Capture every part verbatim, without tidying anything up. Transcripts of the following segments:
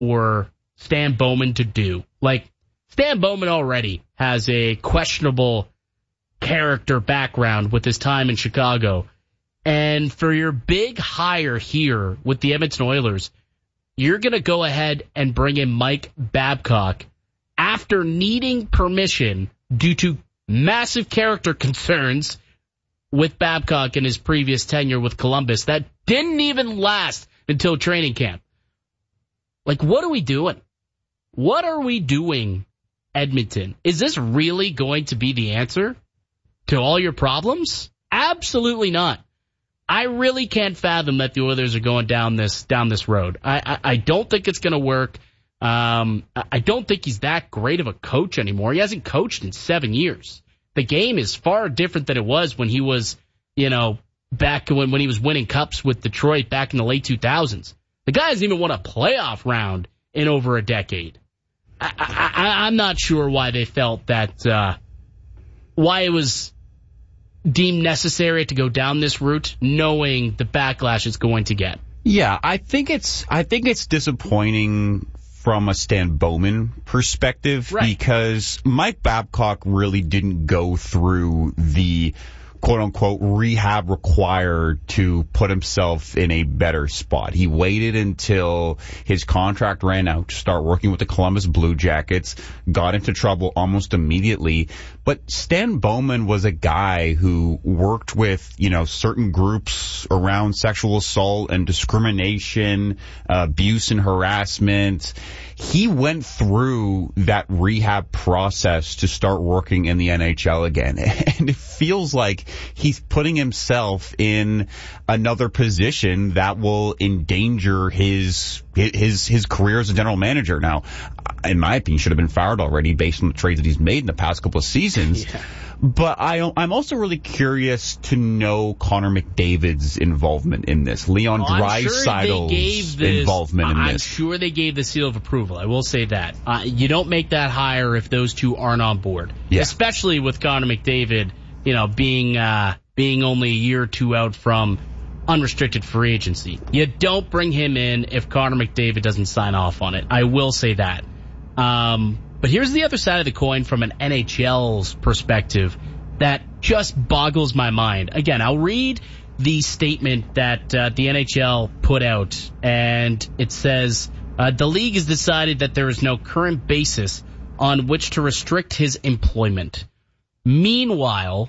for Stan Bowman to do. Like, Stan Bowman already has a questionable character background with his time in Chicago. And for your big hire here with the Edmonton Oilers, you're going to go ahead and bring in Mike Babcock after needing permission due to massive character concerns with Babcock in his previous tenure with Columbus that didn't even last until training camp. Like, what are we doing? What are we doing, Edmonton? Is this really going to be the answer to all your problems? Absolutely not. I really can't fathom that the Oilers are going down this down this road. I, I, I don't think it's going to work. Um, I don't think he's that great of a coach anymore. He hasn't coached in seven years. The game is far different than it was when he was, you know, back when, when he was winning cups with Detroit back in the late two thousands. The guy hasn't even won a playoff round in over a decade. I, I, I'm not sure why they felt that, uh, why it was deemed necessary to go down this route, knowing the backlash it's going to get. Yeah, I think it's I think it's disappointing from a Stan Bowman perspective, right, because Mike Babcock really didn't go through the quote-unquote rehab required to put himself in a better spot. He waited until his contract ran out to start working with the Columbus Blue Jackets, got into trouble almost immediately. But Stan Bowman was a guy who worked with, you know, certain groups around sexual assault and discrimination, uh, abuse and harassment. He went through that rehab process to start working in the N H L again. And it feels like he's putting himself in another position that will endanger his his his career as a general manager. Now, in my opinion, he should have been fired already based on the trades that he's made in the past couple of seasons. Yeah. But I, I'm also really curious to know Connor McDavid's involvement in this. Leon oh, Draisaitl's sure involvement in I'm this. I'm sure they gave the seal of approval. I will say that. Uh, you don't make that hire if those two aren't on board. Yeah. Especially with Connor McDavid, you know, being uh, being only a year or two out from unrestricted free agency. You don't bring him in if Connor McDavid doesn't sign off on it. I will say that. Um, but here's the other side of the coin from an N H L's perspective that just boggles my mind. Again, I'll read the statement that uh, the N H L put out, and it says, uh, the league has decided that there is no current basis on which to restrict his employment. Meanwhile,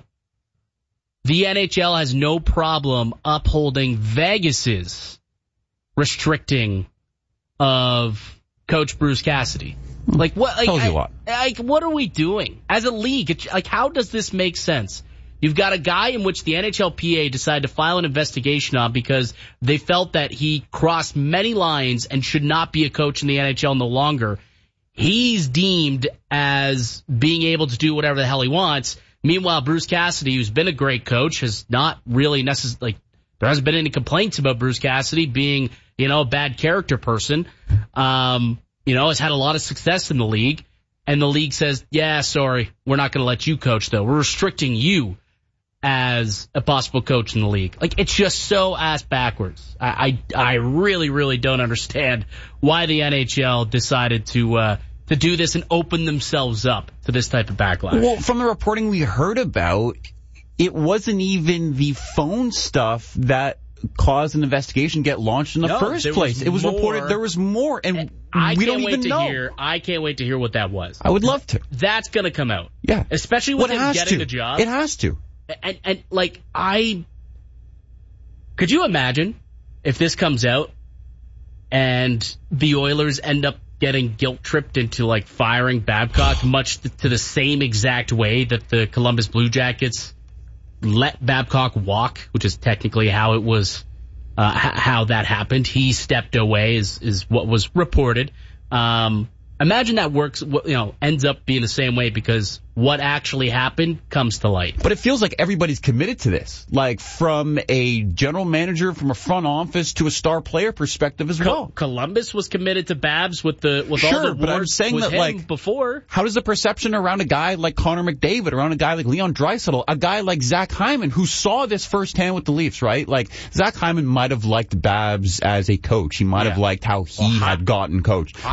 the N H L has no problem upholding Vegas's restricting of Coach Bruce Cassidy. Like what? Like, Tells you a lot. Like what are we doing as a league? It, like how does this make sense? You've got a guy in which the N H L P A decided to file an investigation on because they felt that he crossed many lines and should not be a coach in the N H L no longer. He's deemed as being able to do whatever the hell he wants. Meanwhile, Bruce Cassidy, who's been a great coach, has not really necessarily, like, there hasn't been any complaints about Bruce Cassidy being, you know, a bad character person. Um, you know, has had a lot of success in the league. And the league says, yeah, sorry, we're not going to let you coach, though. We're restricting you as a possible coach in the league. Like, it's just so ass backwards. I, I, I really, really don't understand why the N H L decided to, uh, to do this and open themselves up to this type of backlash. Well, from the reporting we heard about, it wasn't even the phone stuff that caused an investigation to get launched in the no, first place. It was more, reported there was more, and, and I we can't don't wait even to know. Hear, I can't wait to hear what that was. I would love to. That's going to come out. Yeah. Especially with well, him has getting to. the job. It has to. And, and, like, I... Could you imagine if this comes out and the Oilers end up getting guilt-tripped into, like, firing Babcock much to the same exact way that the Columbus Blue Jackets let Babcock walk, which is technically how it was, uh, h- how that happened. He stepped away is, is what was reported. Um, Imagine that works, you know, ends up being the same way because what actually happened comes to light. But it feels like everybody's committed to this, like from a general manager, from a front office to a star player perspective as well. Columbus was committed to Babs with the with sure, all the but I'm saying with that him like before. How does the perception around a guy like Connor McDavid, around a guy like Leon Draisaitl, a guy like Zach Hyman, who saw this firsthand with the Leafs, right? Like Zach Hyman might have liked Babs as a coach. He might yeah. have liked how he well, had gotten coached.